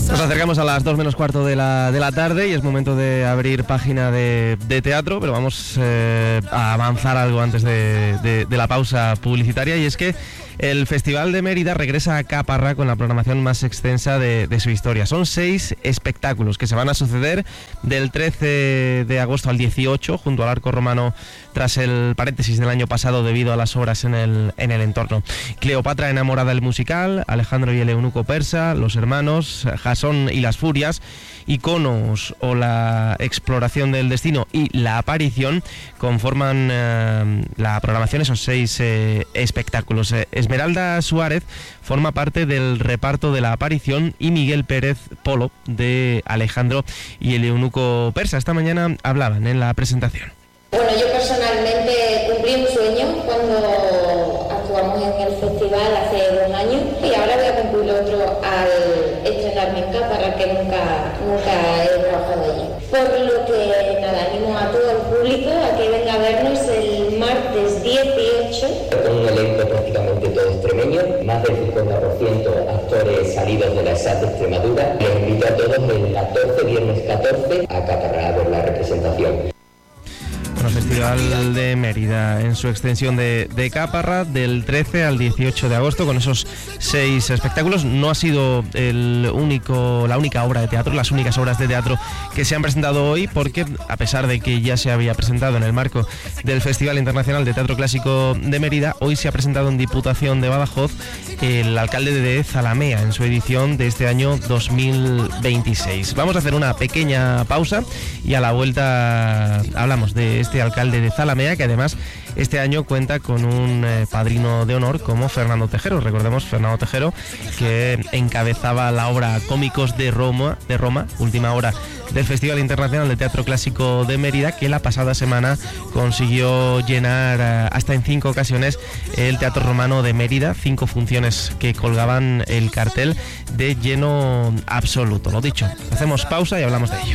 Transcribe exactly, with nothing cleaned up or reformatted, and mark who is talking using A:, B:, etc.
A: Nos acercamos a las dos menos cuarto de la, de la tarde y es momento de abrir página de, de teatro, pero vamos eh, a avanzar algo antes de, de, de la pausa publicitaria, y es que el Festival de Mérida regresa a Caparra con la programación más extensa de, de su historia. Son seis espectáculos que se van a suceder del trece de agosto al dieciocho junto al Arco Romano, tras el paréntesis del año pasado debido a las obras en el, en el entorno. Cleopatra enamorada, el musical, Alejandro y el eunuco persa, Los hermanos, Jasón y las furias, Iconos o la exploración del destino y La aparición conforman eh, la programación, esos seis eh, espectáculos. Eh, Esmeralda Suárez forma parte del reparto de La aparición y Miguel Pérez Polo de Alejandro y el eunuco persa. Esta mañana hablaban en la presentación.
B: Bueno, yo personalmente cumplí un sueño cuando actuamos en el festival hace dos años y ahora voy a cumplir otro al estrenarme en Caparra, que nunca, nunca he trabajado allí. Por lo que nada, animo a todo el público a que venga a vernos el martes dieciocho.
C: Con un elenco prácticamente todo extremeño, más del cincuenta por ciento actores salidos de la S A T de Extremadura. Les invito a todos el catorce, viernes catorce, a Caparra a ver la representación.
A: Bueno, Festival de Mérida en su extensión de, de Caparra del trece al dieciocho de agosto con esos seis espectáculos. No ha sido el único, la única obra de teatro, las únicas obras de teatro que se han presentado hoy, porque a pesar de que ya se había presentado en el marco del Festival Internacional de Teatro Clásico de Mérida, hoy se ha presentado en Diputación de Badajoz el alcalde de Zalamea en su edición de este año dos mil veintiséis. Vamos a hacer una pequeña pausa y a la vuelta hablamos de este alcalde de Zalamea, que además este año cuenta con un eh, padrino de honor como Fernando Tejero. Recordemos, Fernando Tejero, que encabezaba la obra Cómicos de Roma, de Roma, última obra del Festival Internacional de Teatro Clásico de Mérida, que la pasada semana consiguió llenar eh, hasta en cinco ocasiones el Teatro Romano de Mérida, cinco funciones que colgaban el cartel de lleno absoluto. Lo dicho, hacemos pausa y hablamos de ello.